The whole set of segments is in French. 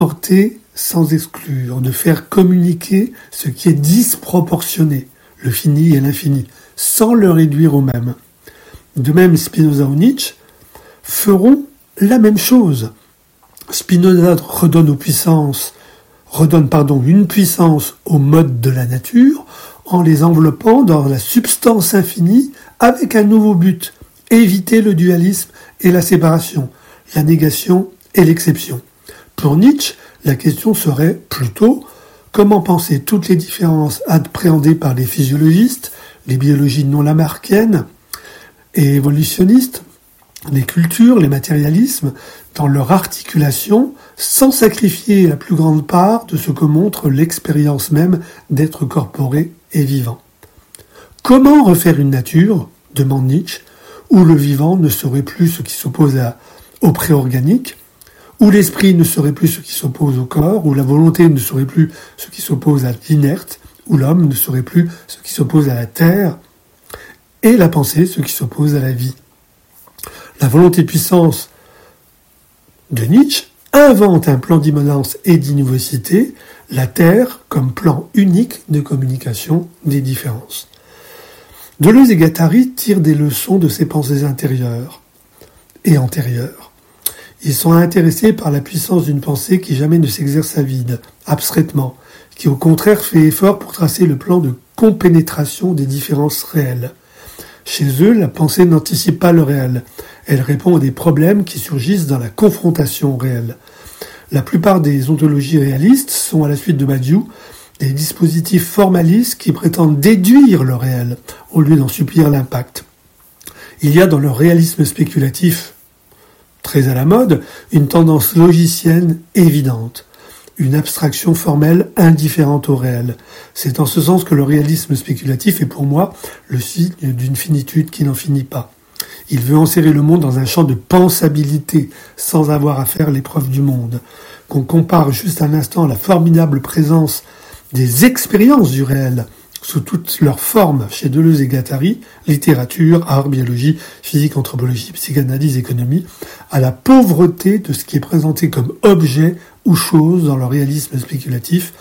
porter sans exclure, de faire communiquer ce qui est disproportionné, le fini et l'infini, sans le réduire au même. De même, Spinoza ou Nietzsche feront la même chose. Spinoza redonne une puissance aux modes de la nature en les enveloppant dans la substance infinie avec un nouveau but, éviter le dualisme et la séparation, la négation et l'exception. Pour Nietzsche, la question serait plutôt comment penser toutes les différences appréhendées par les physiologistes, les biologies non lamarckiennes et évolutionnistes, les cultures, les matérialismes, dans leur articulation, sans sacrifier la plus grande part de ce que montre l'expérience même d'être corporé et vivant. Comment refaire une nature, demande Nietzsche, où le vivant ne serait plus ce qui s'oppose au préorganique, où l'esprit ne serait plus ce qui s'oppose au corps, où la volonté ne serait plus ce qui s'oppose à l'inerte, où l'homme ne serait plus ce qui s'oppose à la terre, et la pensée ce qui s'oppose à la vie. La volonté puissance de Nietzsche invente un plan d'immanence et d'innovacité, la Terre comme plan unique de communication des différences. Deleuze et Guattari tirent des leçons de ces pensées intérieures et antérieures. Ils sont intéressés par la puissance d'une pensée qui jamais ne s'exerce à vide, abstraitement, qui au contraire fait effort pour tracer le plan de compénétration des différences réelles. Chez eux, la pensée n'anticipe pas le réel. Elle répond à des problèmes qui surgissent dans la confrontation réelle. La plupart des ontologies réalistes sont, à la suite de Badiou, des dispositifs formalistes qui prétendent déduire le réel, au lieu d'en supplir l'impact. Il y a dans le réalisme spéculatif, très à la mode, une tendance logicienne évidente, une abstraction formelle indifférente au réel. C'est en ce sens que le réalisme spéculatif est pour moi le signe d'une finitude qui n'en finit pas. Il veut enserrer le monde dans un champ de pensabilité, sans avoir à faire l'épreuve du monde. Qu'on compare juste un instant à la formidable présence des expériences du réel, sous toutes leurs formes, chez Deleuze et Guattari, littérature, art, biologie, physique, anthropologie, psychanalyse, économie, à la pauvreté de ce qui est présenté comme objet ou chose dans le réalisme spéculatif,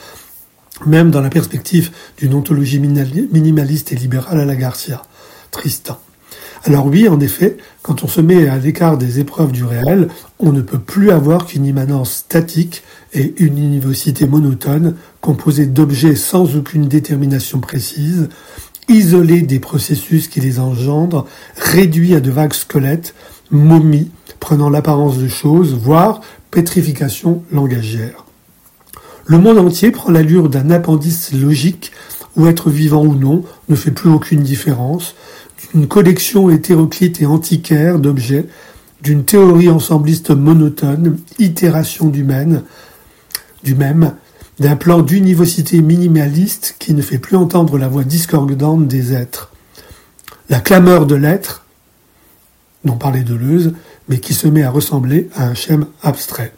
même dans la perspective d'une ontologie minimaliste et libérale à la Garcia. Tristan. Alors oui, en effet, quand on se met à l'écart des épreuves du réel, on ne peut plus avoir qu'une immanence statique et une univocité monotone, composée d'objets sans aucune détermination précise, isolés des processus qui les engendrent, réduits à de vagues squelettes, momies, prenant l'apparence de choses, voire pétrification langagière. Le monde entier prend l'allure d'un appendice logique où être vivant ou non ne fait plus aucune différence, d'une collection hétéroclite et antiquaire d'objets, d'une théorie ensembliste monotone, itération du même, d'un plan d'univocité minimaliste qui ne fait plus entendre la voix discordante des êtres. La clameur de l'être, dont parlait Deleuze, mais qui se met à ressembler à un schème abstrait.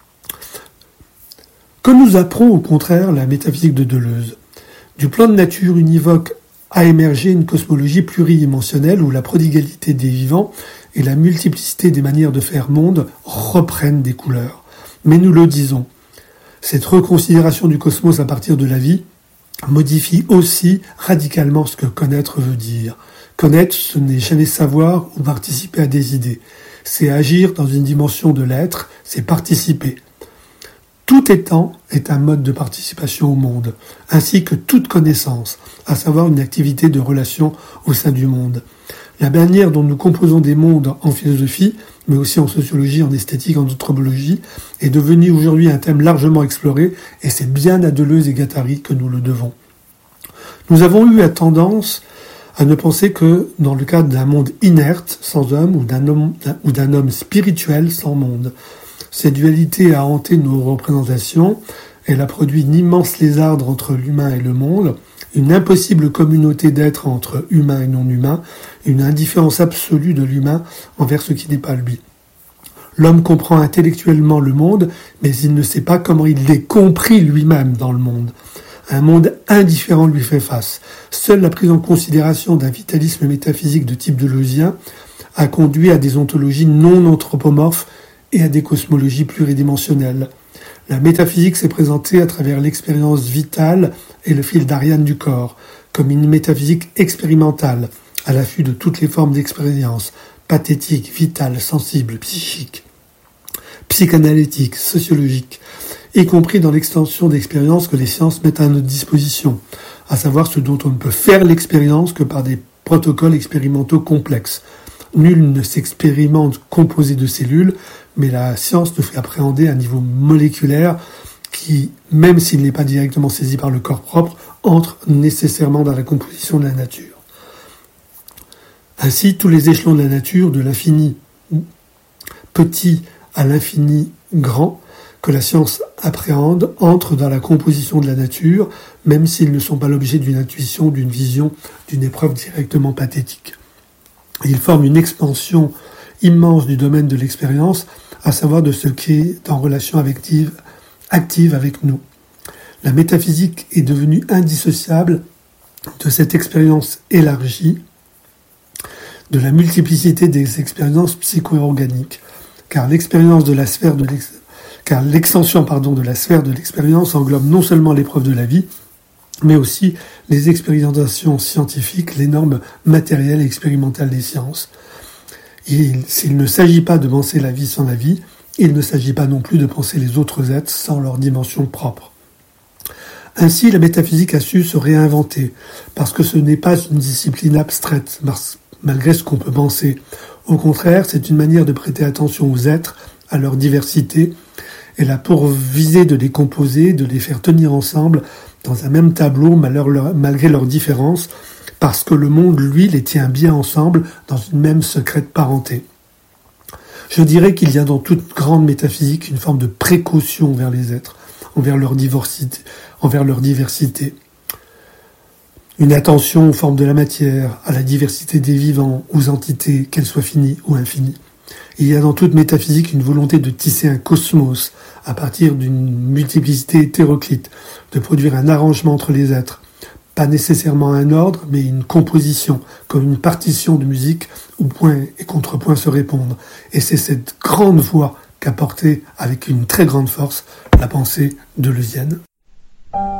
Que nous apprend au contraire la métaphysique de Deleuze ? Du plan de nature univoque a émergé une cosmologie pluridimensionnelle où la prodigalité des vivants et la multiplicité des manières de faire monde reprennent des couleurs. Mais nous le disons, cette reconsidération du cosmos à partir de la vie modifie aussi radicalement ce que connaître veut dire. Connaître, ce n'est jamais savoir ou participer à des idées. C'est agir dans une dimension de l'être, c'est participer. Tout étant est un mode de participation au monde, ainsi que toute connaissance, à savoir une activité de relation au sein du monde. La manière dont nous composons des mondes en philosophie, mais aussi en sociologie, en esthétique, en anthropologie, est devenue aujourd'hui un thème largement exploré, et c'est bien à Deleuze et Guattari que nous le devons. Nous avons eu la tendance à ne penser que dans le cadre d'un monde inerte, sans homme, ou d'un homme spirituel sans monde. Cette dualité a hanté nos représentations. Elle a produit une immense lézarde entre l'humain et le monde, une impossible communauté d'êtres entre humain et non-humain, une indifférence absolue de l'humain envers ce qui n'est pas lui. L'homme comprend intellectuellement le monde, mais il ne sait pas comment il l'est compris lui-même dans le monde. Un monde indifférent lui fait face. Seule la prise en considération d'un vitalisme métaphysique de type deleuzien a conduit à des ontologies non anthropomorphes et à des cosmologies pluridimensionnelles. La métaphysique s'est présentée à travers l'expérience vitale et le fil d'Ariane du corps, comme une métaphysique expérimentale, à l'affût de toutes les formes d'expérience, pathétique, vitale, sensible, psychique, psychanalytique, sociologique, y compris dans l'extension d'expériences que les sciences mettent à notre disposition, à savoir ce dont on ne peut faire l'expérience que par des protocoles expérimentaux complexes. Nul ne s'expérimente composé de cellules, mais la science nous fait appréhender un niveau moléculaire qui, même s'il n'est pas directement saisi par le corps propre, entre nécessairement dans la composition de la nature. Ainsi, tous les échelons de la nature, de l'infini petit à l'infini grand, que la science appréhende, entrent dans la composition de la nature, même s'ils ne sont pas l'objet d'une intuition, d'une vision, d'une épreuve directement pathétique. Ils forment une expansion immense du domaine de l'expérience, à savoir de ce qui est en relation active avec nous. La métaphysique est devenue indissociable de cette expérience élargie, de la multiplicité des expériences psycho-organiques, car l'extension de la sphère de l'expérience englobe non seulement l'épreuve de la vie, mais aussi les expérimentations scientifiques, les normes matérielles et expérimentales des sciences. S'il ne s'agit pas de penser la vie sans la vie, il ne s'agit pas non plus de penser les autres êtres sans leur dimension propre. Ainsi, la métaphysique a su se réinventer, parce que ce n'est pas une discipline abstraite, malgré ce qu'on peut penser. Au contraire, c'est une manière de prêter attention aux êtres, à leur diversité, et là pour viser de les composer, de les faire tenir ensemble dans un même tableau malgré leurs différences, parce que le monde, lui, les tient bien ensemble dans une même secrète parenté. Je dirais qu'il y a dans toute grande métaphysique une forme de précaution envers les êtres, envers leur diversité. Une attention aux formes de la matière, à la diversité des vivants, aux entités, qu'elles soient finies ou infinies. Il y a dans toute métaphysique une volonté de tisser un cosmos à partir d'une multiplicité hétéroclite, de produire un arrangement entre les êtres. Pas nécessairement un ordre, mais une composition, comme une partition de musique où points et contrepoints se répondent. Et c'est cette grande voix qu'a portée avec une très grande force la pensée deleuzienne.